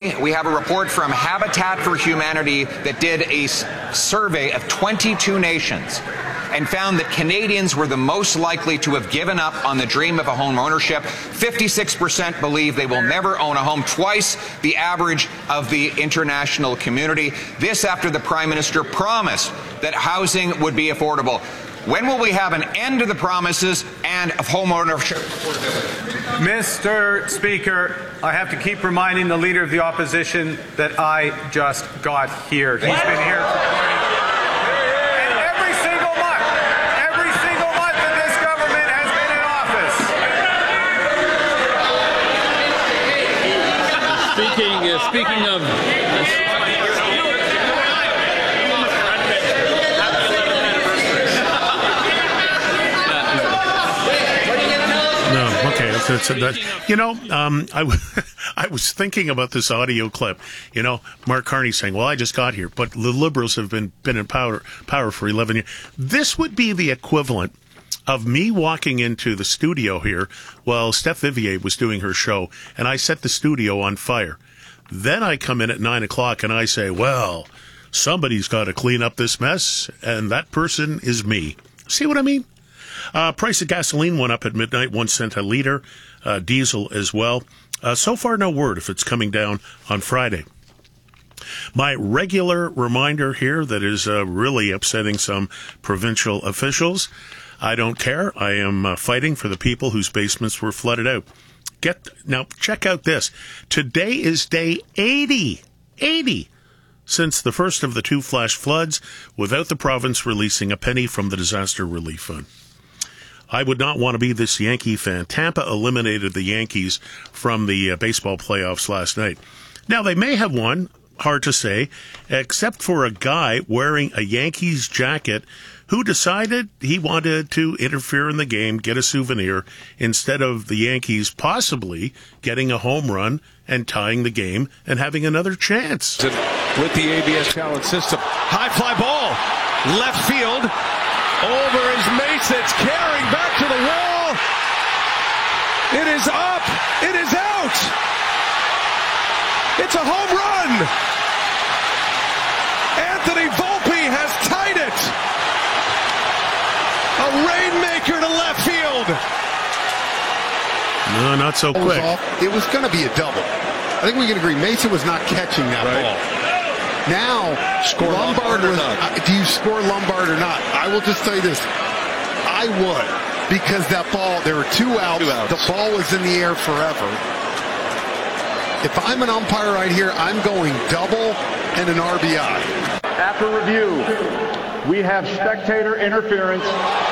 we have a report from Habitat for Humanity that did a survey of 22 nations and found that Canadians were the most likely to have given up on the dream of a home ownership. 56% believe they will never own a home, twice the average of the international community. This after the Prime Minister promised that housing would be affordable. When will we have an end to the promises and of home ownership affordability? Mr. Speaker, I have to keep reminding the Leader of the Opposition that I just got here. He's been here for 20 years. And every single month that this government has been in office. Speaking of... I was thinking about this audio clip. Mark Carney saying, well, I just got here, but the Liberals have been in power for 11 years. This would be the equivalent of me walking into the studio here while Steph Vivier was doing her show, and I set the studio on fire. Then I come in at 9 o'clock and I say, well, somebody's got to clean up this mess, and that person is me. See what I mean? Price of gasoline went up at midnight, 1 cent a liter, diesel as well. So far, no word if it's coming down on Friday. My regular reminder here that is really upsetting some provincial officials. I don't care. I am fighting for the people whose basements were flooded out. Now, check out this. Today is day 80 since the first of the 2 flash floods without the province releasing a penny from the disaster relief fund. I would not want to be this Yankee fan. Tampa eliminated the Yankees from the baseball playoffs last night. Now, they may have won, hard to say, except for a guy wearing a Yankees jacket who decided he wanted to interfere in the game, get a souvenir, instead of the Yankees possibly getting a home run and tying the game and having another chance. With the ABS talent system. High fly ball. Left field. Over is Mace. It's carrying back to the wall. It is up. It is out. It's a home run. Anthony Volpe has tied it. A rainmaker to left field. No, not so quick. It was going to be a double. I think we can agree Mason was not catching that ball. Now, score Lombard was, do you score Lombard or not? I will just tell you this. I would, because that ball, there were 2 outs. The ball was in the air forever. If I'm an umpire right here, I'm going double and an RBI. After review, we have spectator interference.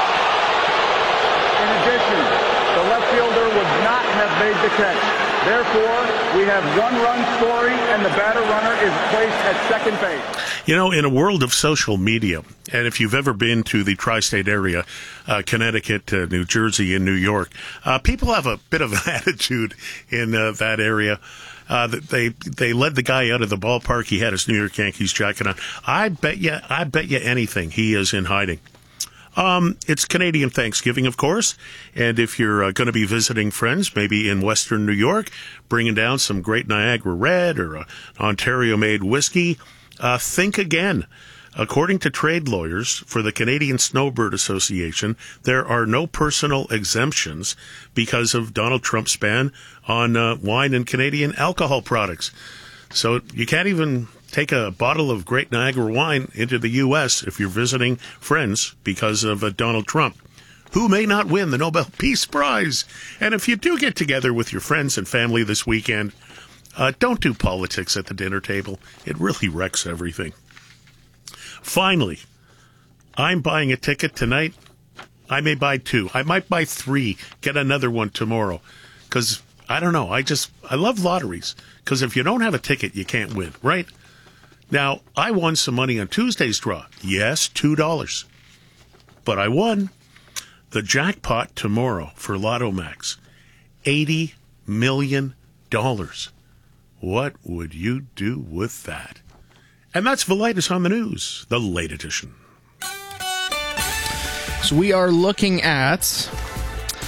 In addition, the left fielder would not have made the catch. Therefore, we have 1-run scoring, and the batter runner is placed at second base. In a world of social media, and if you've ever been to the tri-state area, Connecticut, New Jersey, and New York, people have a bit of an attitude in that area. They led the guy out of the ballpark. He had his New York Yankees jacket on. I bet you anything he is in hiding. It's Canadian Thanksgiving, of course, and if you're going to be visiting friends, maybe in Western New York, bringing down some great Niagara Red or an Ontario-made whiskey, think again. According to trade lawyers for the Canadian Snowbird Association, there are no personal exemptions because of Donald Trump's ban on wine and Canadian alcohol products. So you can't even take a bottle of Great Niagara wine into the U.S. if you're visiting friends because of Donald Trump, who may not win the Nobel Peace Prize. And if you do get together with your friends and family this weekend, don't do politics at the dinner table. It really wrecks everything. Finally, I'm buying a ticket tonight. I may buy 2. I might buy 3, get another one tomorrow. Because, I don't know, I love lotteries. Because if you don't have a ticket, you can't win, right? Now, I won some money on Tuesday's draw. Yes, $2. But I won the jackpot tomorrow for Lotto Max. $80 million. What would you do with that? And that's Velitis on the News, the late edition. So we are looking at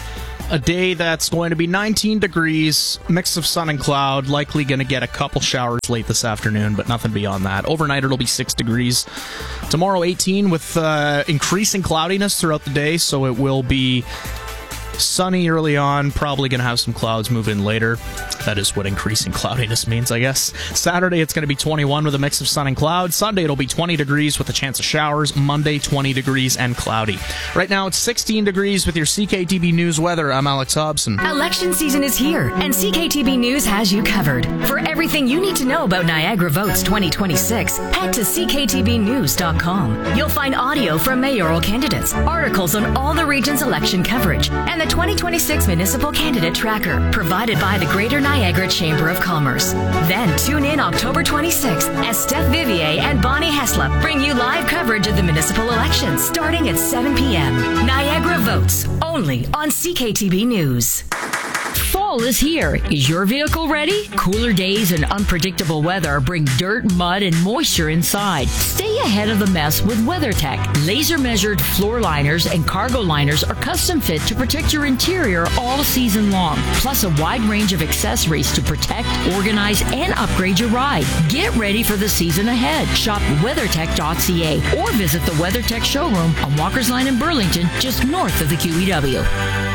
A day that's going to be 19 degrees, mix of sun and cloud, likely going to get a couple showers late this afternoon, but nothing beyond that. Overnight, it'll be 6 degrees. Tomorrow, 18 with increasing cloudiness throughout the day, so it will be sunny early on, probably going to have some clouds move in later. That is what increasing cloudiness means, I guess. Saturday, it's going to be 21 with a mix of sun and clouds. Sunday, it'll be 20 degrees with a chance of showers. Monday, 20 degrees and cloudy. Right now, it's 16 degrees with your CKTB News weather. I'm Alex Hobson. Election season is here, and CKTB News has you covered. For everything you need to know about Niagara Votes 2026, head to CKTBnews.com. You'll find audio from mayoral candidates, articles on all the region's election coverage, and the 2026 Municipal Candidate Tracker, provided by the Greater Niagara Chamber of Commerce. Then tune in October 26th as Steph Vivier and Bonnie Heslop bring you live coverage of the municipal elections starting at 7 p.m. Niagara Votes, only on CKTB News. Fall is here. Is your vehicle ready? Cooler days and unpredictable weather bring dirt, mud, and moisture inside. Stay ahead of the mess with WeatherTech. Laser-measured floor liners and cargo liners are custom fit to protect your interior all season long. Plus a wide range of accessories to protect, organize, and upgrade your ride. Get ready for the season ahead. Shop WeatherTech.ca or visit the WeatherTech showroom on Walker's Line in Burlington, just north of the QEW.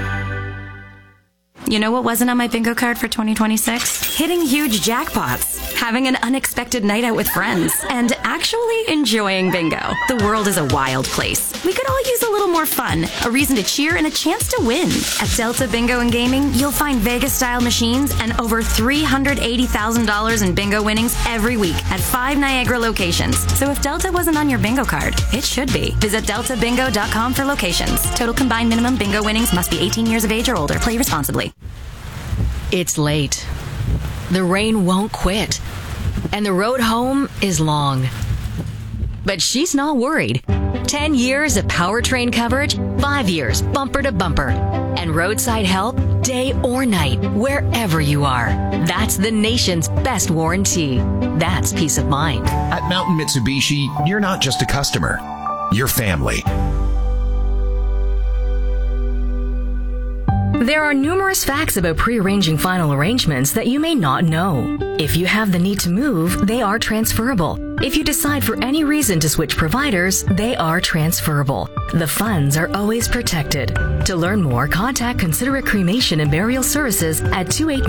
You know what wasn't on my bingo card for 2026? Hitting huge jackpots, having an unexpected night out with friends, and actually enjoying bingo. The world is a wild place. We could all use a little more fun, a reason to cheer, and a chance to win. At Delta Bingo and Gaming, you'll find Vegas-style machines and over $380,000 in bingo winnings every week at 5 Niagara locations. So if Delta wasn't on your bingo card, it should be. Visit deltabingo.com for locations. Total combined minimum bingo winnings must be 18 years of age or older. Play responsibly. It's late. The rain won't quit. And the road home is long. But she's not worried. 10 years of powertrain coverage, 5 years bumper to bumper. And roadside help day or night, wherever you are. That's the nation's best warranty. That's peace of mind. At Mountain Mitsubishi, you're not just a customer. You're family. There are numerous facts about pre-arranging final arrangements that you may not know. If you have the need to move, they are transferable. If you decide for any reason to switch providers, they are transferable. The funds are always protected. To learn more, contact Considerate Cremation and Burial Services at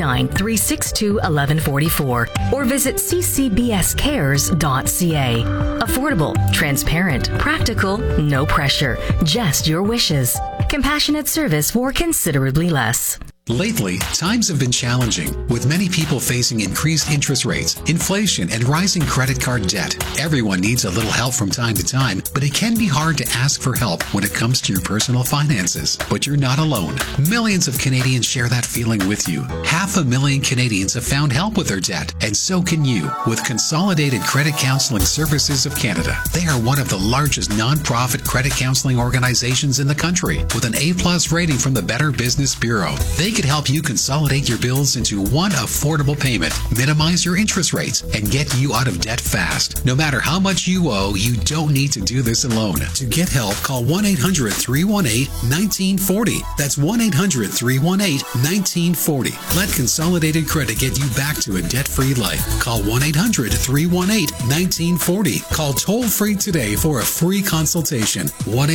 289-362-1144 or visit ccbscares.ca. Affordable, transparent, practical, no pressure, just your wishes. Compassionate service for considerably less. Lately, times have been challenging, with many people facing increased interest rates, inflation, and rising credit card debt. Everyone needs a little help from time to time, but it can be hard to ask for help when it comes to your personal finances. But you're not alone. Millions of Canadians share that feeling with you. 500,000 Canadians have found help with their debt, and so can you, with Consolidated Credit Counseling Services of Canada. They are one of the largest non-profit credit counseling organizations in the country, with an A+ rating from the Better Business Bureau. They could help you consolidate your bills into one affordable payment, minimize your interest rates, and get you out of debt fast. No matter how much you owe, you don't need to do this alone. To get help, call 1-800-318-1940. That's 1-800-318-1940. Let Consolidated Credit get you back to a debt-free life. Call 1-800-318-1940. Call toll-free today for a free consultation.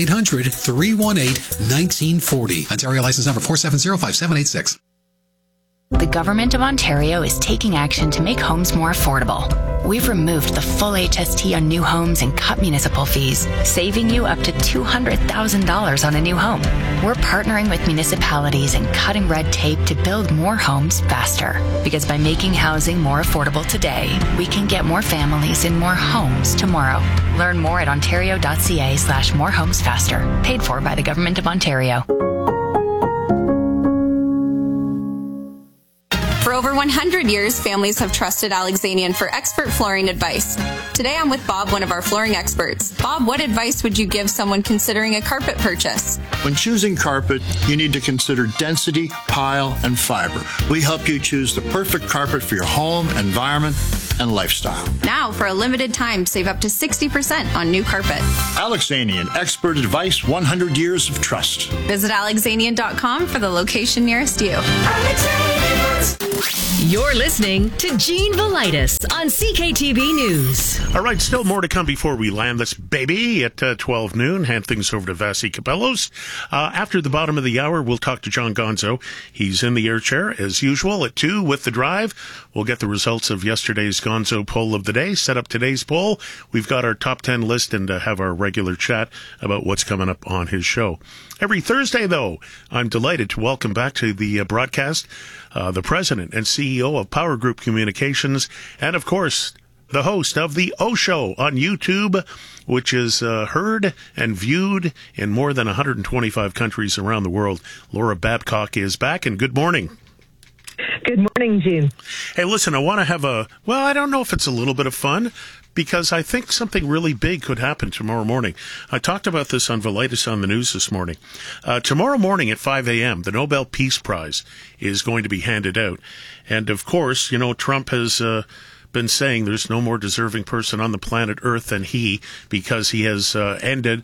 1-800-318-1940. Ontario license number 4705786. The Government of Ontario is taking action to make homes more affordable. We've removed the full HST on new homes and cut municipal fees, saving you up to $200,000 on a new home. We're partnering with municipalities and cutting red tape to build more homes faster. Because by making housing more affordable today, we can get more families in more homes tomorrow. Learn more at ontario.ca/morehomesfaster. Paid for by the Government of Ontario. For over 100 years, families have trusted Alexanian for expert flooring advice. Today I'm with Bob, one of our flooring experts. Bob, what advice would you give someone considering a carpet purchase? When choosing carpet, you need to consider density, pile, and fiber. We help you choose the perfect carpet for your home, environment, and lifestyle. Now, for a limited time, save up to 60% on new carpet. Alexanian, expert advice, 100 years of trust. Visit alexanian.com for the location nearest you. You're listening to Gene Velitis on CKTB News. All right, still more to come before we land this baby at 12 noon. Hand things over to Vasi Capellos. After the bottom of the hour, we'll talk to John Gonzo. He's in the air chair, as usual, at 2 with The Drive. We'll get the results of yesterday's Gonzo poll of the day, set up today's poll. We've got our top 10 list and have our regular chat about what's coming up on his show. Every Thursday, though, I'm delighted to welcome back to the broadcast the president and CEO of Power Group Communications, and, of course, the host of The O Show on YouTube, which is heard and viewed in more than 125 countries around the world. Laura Babcock is back, and good morning. Good morning, Gene. Hey, listen, I want to have I don't know if it's a little bit of fun, because I think something really big could happen tomorrow morning. I talked about this on Velitis on the News this morning. Tomorrow morning at 5 a.m., the Nobel Peace Prize is going to be handed out. And, of course, Trump has been saying there's no more deserving person on the planet Earth than he, because he has ended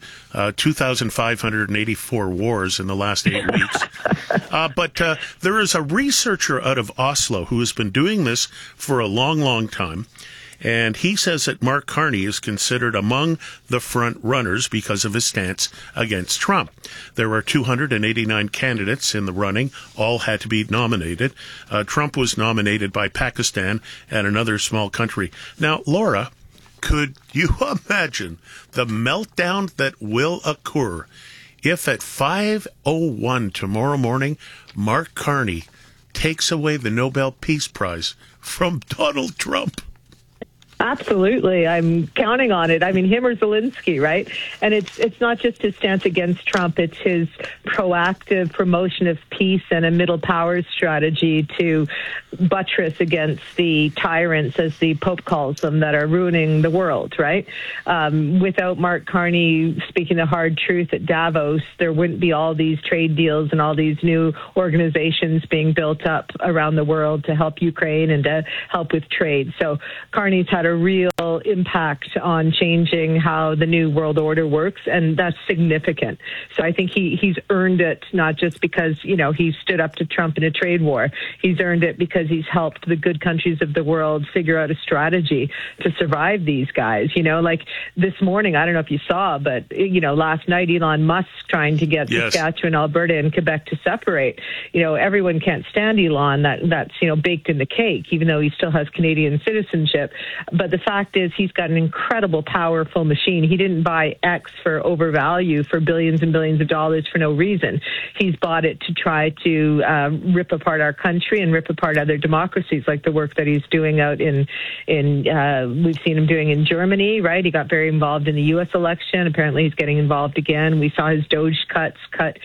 2,584 wars in the last 8 weeks. But there is a researcher out of Oslo who has been doing this for a long, long time. And he says that Mark Carney is considered among the front runners because of his stance against Trump. There are 289 candidates in the running. All had to be nominated. Trump was nominated by Pakistan and another small country. Now, Laura, could you imagine the meltdown that will occur if at 5:01 tomorrow morning, Mark Carney takes away the Nobel Peace Prize from Donald Trump? Absolutely. I'm counting on it. I mean, him or Zelensky, right? And it's not just his stance against Trump. It's his proactive promotion of peace and a middle powers strategy to buttress against the tyrants, as the Pope calls them, that are ruining the world, right? Without Mark Carney speaking the hard truth at Davos, there wouldn't be all these trade deals and all these new organizations being built up around the world to help Ukraine and to help with trade. So Carney's had a real impact on changing how the new world order works, and that's significant. So I think he's earned it, not just because, he stood up to Trump in a trade war. He's earned it because he's helped the good countries of the world figure out a strategy to survive these guys. Like this morning, I don't know if you saw, but, last night, Elon Musk trying to get Saskatchewan, Alberta, and Quebec to separate. Everyone can't stand Elon. That's baked in the cake, even though he still has Canadian citizenship. But the fact is, he's got an incredible, powerful machine. He didn't buy X for overvalue for billions and billions of dollars for no reason. He's bought it to try to rip apart our country and rip apart other democracies, like the work that he's doing out in we've seen him doing in Germany, right? He got very involved in the U.S. election. Apparently, he's getting involved again. We saw his Doge cut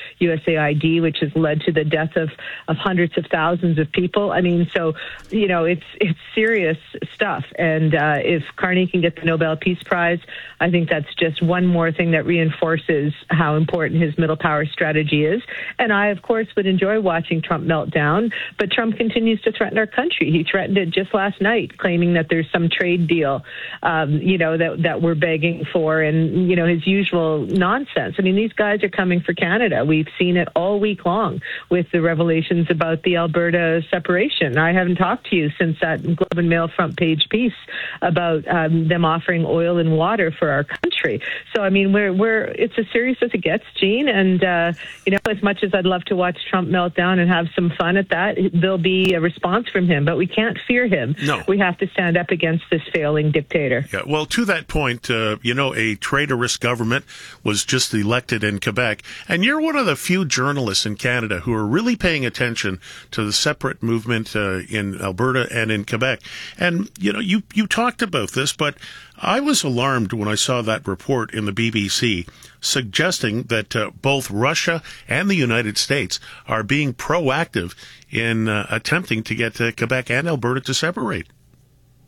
USAID, which has led to the death of hundreds of thousands of people. I mean, so, it's serious stuff. And if Carney can get the Nobel Peace Prize, I think that's just one more thing that reinforces how important his middle power strategy is. And I, of course, would enjoy watching Trump melt down, but Trump continues to threaten our country. He threatened it just last night, claiming that there's some trade deal, that we're begging for, and, his usual nonsense. I mean, these guys are coming for Canada. We've seen it all week long with the revelations about the Alberta separation. I haven't talked to you since that Globe and Mail front page piece about them offering oil and water for our country. So, I mean, it's as serious as it gets, Gene. And, as much as I'd love to watch Trump melt down and have some fun at that, there'll be a response from him. But we can't fear him. No. We have to stand up against this failing dictator. Yeah, well, to that point, a traitorous government was just elected in Quebec. And you're one of the few journalists in Canada who are really paying attention to the separate movement in Alberta and in Quebec. And, you talked about this, but I was alarmed when I saw that report in the BBC suggesting that both Russia and the United States are being proactive in attempting to get Quebec and Alberta to separate.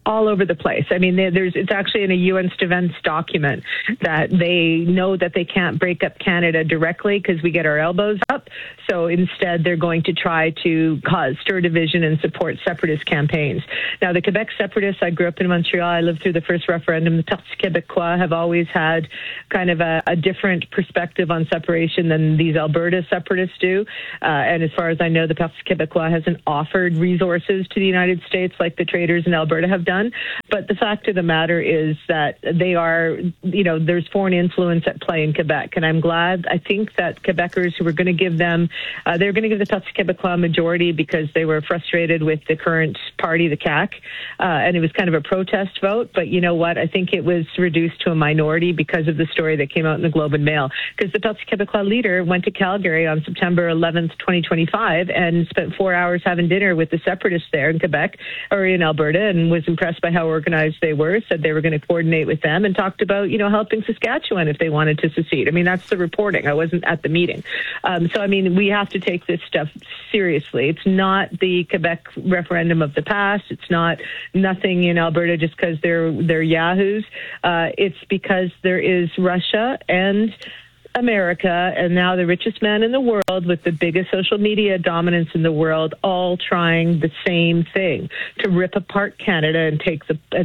all over the place. I mean, it's actually in a UN defense document that they know that they can't break up Canada directly because we get our elbows up. So instead, they're going to try to stir division and support separatist campaigns. Now, the Quebec separatists, I grew up in Montreal. I lived through the first referendum. The Parti Québécois have always had kind of a different perspective on separation than these Alberta separatists do. And as far as I know, the Parti Québécois hasn't offered resources to the United States like the traders in Alberta have done. But the fact of the matter is that they are, there's foreign influence at play in Quebec. And I'm glad, I think that Quebecers who were going to give them, they're going to give the Parti Québécois a majority because they were frustrated with the current party, the CAQ. And it was kind of a protest vote. But you know what? I think it was reduced to a minority because of the story that came out in the Globe and Mail. Because the Parti Québécois leader went to Calgary on September 11th, 2025, and spent 4 hours having dinner with the separatists there in Quebec or in Alberta, and was impressed by how organized they were, said they were going to coordinate with them, and talked about, helping Saskatchewan if they wanted to secede. I mean, that's the reporting. I wasn't at the meeting. So, I mean, we have to take this stuff seriously. It's not the Quebec referendum of the past. It's not nothing in Alberta just because they're yahoos. It's because there is Russia and America, and now the richest man in the world with the biggest social media dominance in the world, all trying the same thing, to rip apart Canada and take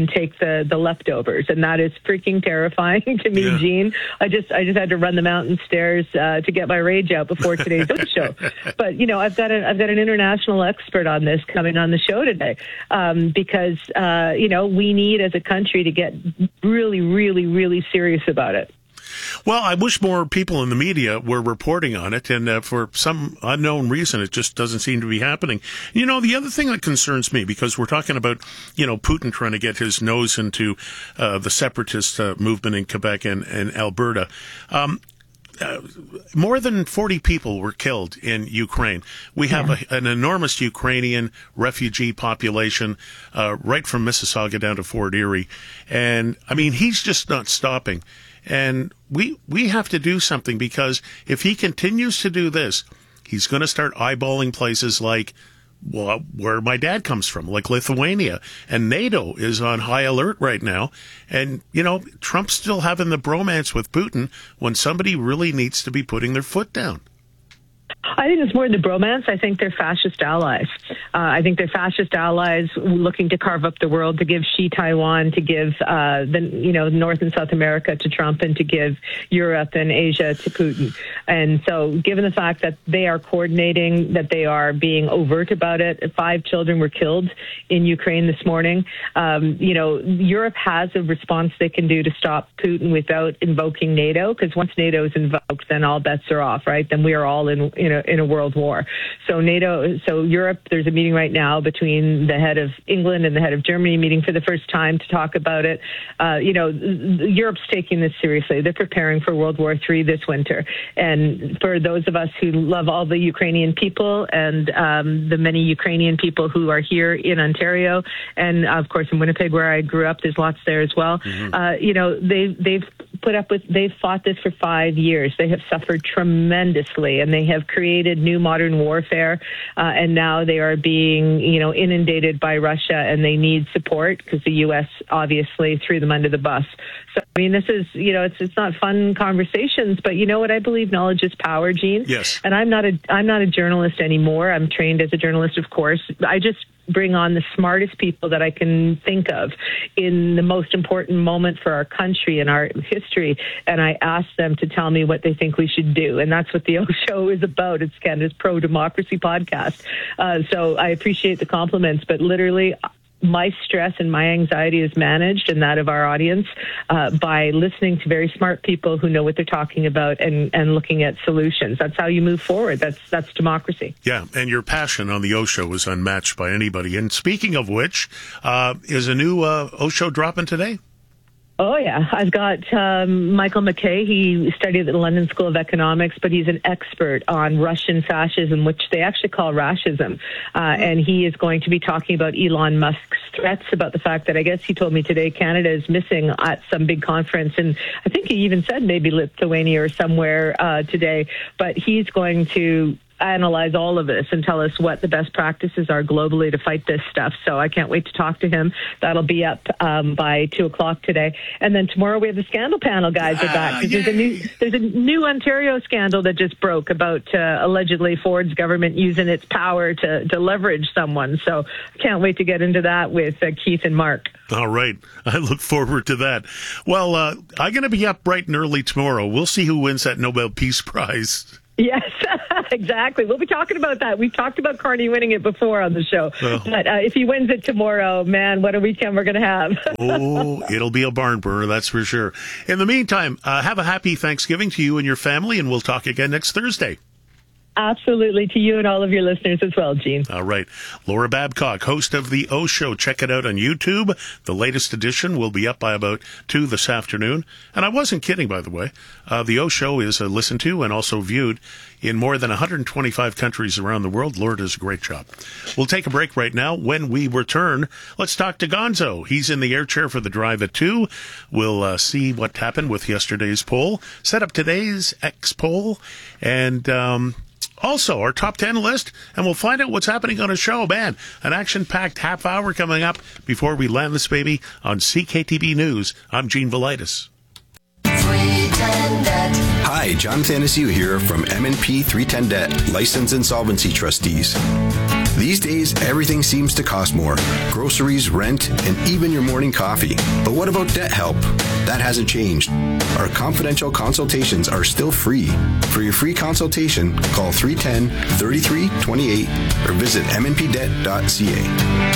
the leftovers. And that is freaking terrifying to me, Gene. I just had to run the mountain stairs to get my rage out before today's show. But I've got an international expert on this coming on the show today, because we need as a country to get really, really, really serious about it. Well, I wish more people in the media were reporting on it, and for some unknown reason, it just doesn't seem to be happening. The other thing that concerns me, because we're talking about, Putin trying to get his nose into the separatist movement in Quebec and Alberta. More than 40 people were killed in Ukraine. We have an enormous Ukrainian refugee population, right from Mississauga down to Fort Erie. And, I mean, he's just not stopping. And we have to do something, because if he continues to do this, he's going to start eyeballing places like, where my dad comes from, like Lithuania. And NATO is on high alert right now. And, Trump's still having the bromance with Putin when somebody really needs to be putting their foot down. I think it's more than the bromance. I think they're fascist allies. I think they're fascist allies looking to carve up the world, to give Taiwan, to give North and South America to Trump, and to give Europe and Asia to Putin. And so, given the fact that they are coordinating, that they are being overt about it, 5 children were killed in Ukraine this morning. Europe has a response they can do to stop Putin without invoking NATO, because once NATO is invoked, then all bets are off, right? Then we are all in a world war. So Europe, there's a meeting right now between the head of England and the head of Germany, meeting for the first time to talk about it. Europe's taking this seriously. They're preparing for World War III this winter. And for those of us who love all the Ukrainian people and the many Ukrainian people who are here in Ontario, and of course in Winnipeg where I grew up, there's lots there as well. They've fought this for 5 years. They have suffered tremendously, and they have created new modern warfare, and now they are being, inundated by Russia, and they need support because the U.S. obviously threw them under the bus. So, I mean, this is, it's not fun conversations, but you know what? I believe knowledge is power, Gene. Yes. And I'm not a journalist anymore. I'm trained as a journalist, of course. I just bring on the smartest people that I can think of in the most important moment for our country and our history, and I ask them to tell me what they think we should do. And that's what the O Show is about. It's Canada's pro-democracy podcast. So I appreciate the compliments, but literally my stress and my anxiety is managed, and that of our audience, by listening to very smart people who know what they're talking about and looking at solutions. That's how you move forward. That's democracy. Yeah, and your passion on the O Show is unmatched by anybody. And speaking of which, is a new O Show dropping today? Oh, yeah. I've got Michael McKay. He studied at the London School of Economics, but he's an expert on Russian fascism, which they actually call Rashism. And he is going to be talking about Elon Musk's threats, about the fact that, I guess he told me today, Canada is missing at some big conference. And I think he even said maybe Lithuania or somewhere today. But he's going to analyze all of this and tell us what the best practices are globally to fight this stuff. So I can't wait to talk to him. That'll be up by 2:00 today. And then tomorrow we have the scandal panel guys are back. There's a new Ontario scandal that just broke about allegedly Ford's government using its power to leverage someone. So I can't wait to get into that with Keith and Mark. All right. I look forward to that. Well, I'm going to be up bright and early tomorrow. We'll see who wins that Nobel Peace Prize. Yes, exactly. We'll be talking about that. We've talked about Carney winning it before on the show. Well, but if he wins it tomorrow, man, what a weekend we're going to have. Oh, it'll be a barn burner, that's for sure. In the meantime, have a happy Thanksgiving to you and your family, and we'll talk again next Thursday. Absolutely, to you and all of your listeners as well, Gene. All right. Laura Babcock, host of The O Show. Check it out on YouTube. The latest edition will be up by about 2 this afternoon. And I wasn't kidding, by the way. The O Show is listened to and also viewed in more than 125 countries around the world. Laura does a great job. We'll take a break right now. When we return, let's talk to Gonzo. He's in the air chair for the drive at 2. We'll see what happened with yesterday's poll, set up today's X poll, and also our top 10 list, and we'll find out what's happening on a show. Man, an action-packed half hour coming up before we land this baby on CKTB News. I'm Gene Velitis. Hi, John Thanasiu here from M&P 310 Debt, Licensed Insolvency Trustees. These days, everything seems to cost more. Groceries, rent, and even your morning coffee. But what about debt help? That hasn't changed. Our confidential consultations are still free. For your free consultation, call 310-3328 or visit mnpdebt.ca.